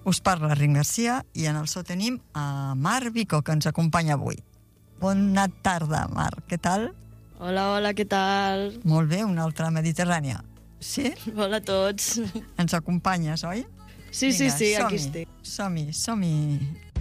Us parla Rin Garcia i en el so tenim a Mar Vico, que ens acompanya avui. Bona tarda, Mar, què tal? Hola, què tal? Molt bé, una altra mediterrània. Sí? Hola a tots. Ens acompanyes, oi? Sí, Vinga, sí, aquí estic. Som-hi.